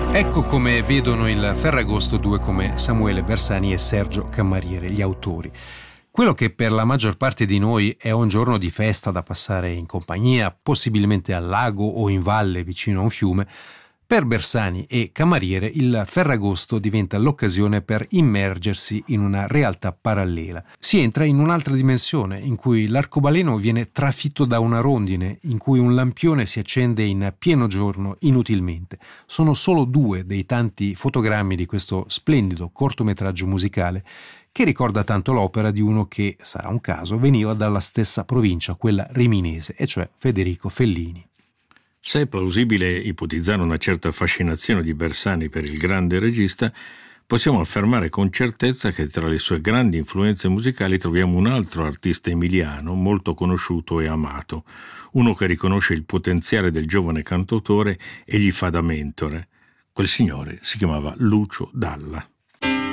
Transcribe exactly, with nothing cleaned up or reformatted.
Ecco come vedono il Ferragosto due come Samuele Bersani e Sergio Camariere, gli autori. Quello che per la maggior parte di noi è un giorno di festa da passare in compagnia, possibilmente al lago o in valle vicino a un fiume, per Bersani e Camariere il Ferragosto diventa l'occasione per immergersi in una realtà parallela. Si entra in un'altra dimensione in cui l'arcobaleno viene trafitto da una rondine, in cui un lampione si accende in pieno giorno inutilmente. Sono solo due dei tanti fotogrammi di questo splendido cortometraggio musicale che ricorda tanto l'opera di uno che, sarà un caso, veniva dalla stessa provincia, quella riminese, e cioè Federico Fellini. Se è plausibile ipotizzare una certa fascinazione di Bersani per il grande regista, possiamo affermare con certezza che tra le sue grandi influenze musicali troviamo un altro artista emiliano molto conosciuto e amato, uno che riconosce il potenziale del giovane cantautore e gli fa da mentore. Quel signore si chiamava Lucio Dalla.